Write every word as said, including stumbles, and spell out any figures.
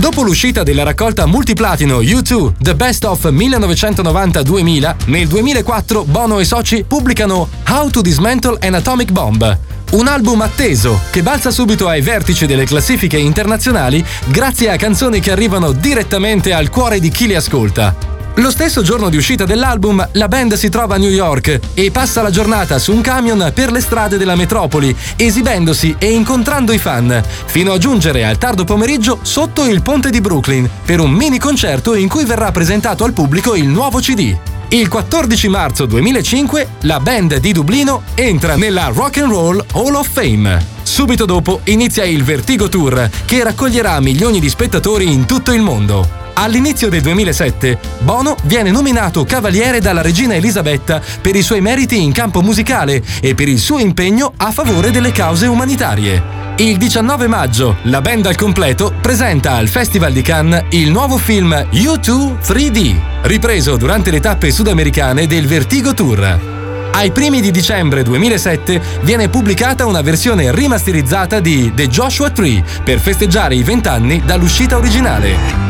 Dopo l'uscita della raccolta multiplatino U due The Best of millenovecentonovanta duemila, nel duemilaquattro Bono e soci pubblicano How to Dismantle an Atomic Bomb, un album atteso che balza subito ai vertici delle classifiche internazionali grazie a canzoni che arrivano direttamente al cuore di chi li ascolta. Lo stesso giorno di uscita dell'album, la band si trova a New York e passa la giornata su un camion per le strade della metropoli, esibendosi e incontrando i fan, fino a giungere al tardo pomeriggio sotto il ponte di Brooklyn per un mini concerto in cui verrà presentato al pubblico il nuovo C D. Il quattordici marzo duemilacinque la band di Dublino entra nella Rock and Roll Hall of Fame. Subito dopo inizia il Vertigo Tour, che raccoglierà milioni di spettatori in tutto il mondo. All'inizio del duemilasette, Bono viene nominato cavaliere dalla regina Elisabetta per i suoi meriti in campo musicale e per il suo impegno a favore delle cause umanitarie. Il diciannove maggio, la band al completo presenta al Festival di Cannes il nuovo film U due tre D, ripreso durante le tappe sudamericane del Vertigo Tour. Ai primi di dicembre duemilasette viene pubblicata una versione rimasterizzata di The Joshua Tree per festeggiare i vent'anni dall'uscita originale.